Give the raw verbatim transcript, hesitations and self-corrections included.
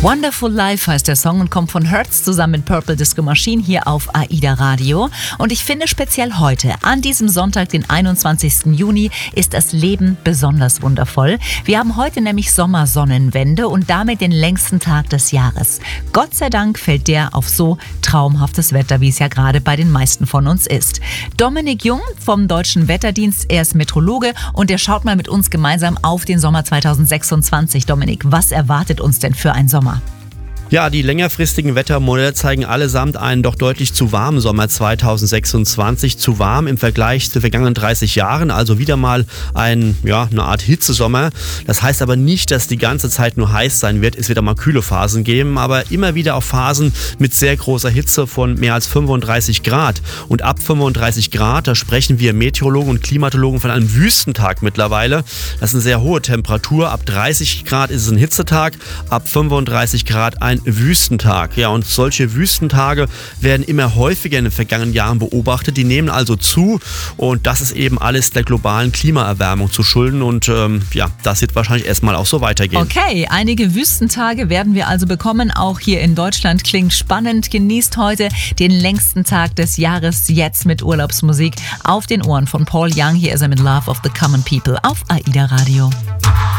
Wonderful Life heißt der Song und kommt von Hertz zusammen mit Purple Disco Machine hier auf AIDA Radio. Und ich finde speziell heute, an diesem Sonntag, den einundzwanzigsten Juni, ist das Leben besonders wundervoll. Wir haben heute nämlich Sommersonnenwende und damit den längsten Tag des Jahres. Gott sei Dank fällt der auf so traumhaftes Wetter, wie es ja gerade bei den meisten von uns ist. Dominik Jung vom Deutschen Wetterdienst, er ist Meteorologe und er schaut mal mit uns gemeinsam auf den Sommer zweitausendsechsundzwanzig. Dominik, was erwartet uns denn für einen Sommer? Ja, die längerfristigen Wettermodelle zeigen allesamt einen doch deutlich zu warmen Sommer zweitausendsechsundzwanzig. Zu warm im Vergleich zu vergangenen dreißig Jahren, also wieder mal ein, ja, eine Art Hitzesommer. Das heißt aber nicht, dass die ganze Zeit nur heiß sein wird. Es wird auch mal kühle Phasen geben, aber immer wieder auch Phasen mit sehr großer Hitze von mehr als fünfunddreißig Grad. Und ab fünfunddreißig Grad, da sprechen wir Meteorologen und Klimatologen von einem Wüstentag mittlerweile. Das ist eine sehr hohe Temperatur. Ab dreißig Grad ist es ein Hitzetag, ab fünfunddreißig Grad ein Wüstentag. Ja, und solche Wüstentage werden immer häufiger in den vergangenen Jahren beobachtet. Die nehmen also zu und das ist eben alles der globalen Klimaerwärmung zu schulden und ähm, ja, das wird wahrscheinlich erstmal auch so weitergehen. Okay, einige Wüstentage werden wir also bekommen. Auch hier in Deutschland klingt spannend. Genießt heute den längsten Tag des Jahres jetzt mit Urlaubsmusik auf den Ohren von Paul Young. Hier ist er mit Love of the Common People auf AIDA Radio.